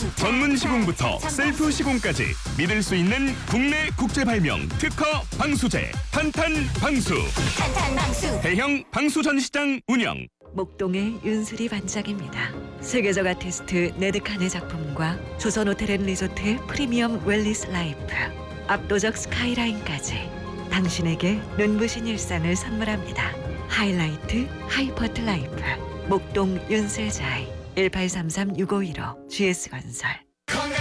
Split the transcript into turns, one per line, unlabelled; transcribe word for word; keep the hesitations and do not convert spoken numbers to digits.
전문 시공부터 셀프 시공까지 믿을 수 있는 국내 국제 발명 특허 방수제 탄탄 방수.
탄탄 방수.
대형 방수 전시장 운영.
목동의 윤슬이 반짝입니다. 세계적 아티스트 네드칸의 작품과 조선 호텔 앤 리조트의 프리미엄 웰리스 라이프, 압도적 스카이라인까지 당신에게 눈부신 일상을 선물합니다. 하이라이트 하이퍼트 라이프 목동 윤슬자이 일팔삼삼 육오일오 지에스건설.